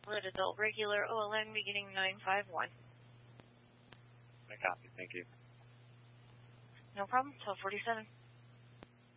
Red adult regular OLN beginning 951. I copy. Thank you. No problem. 1247.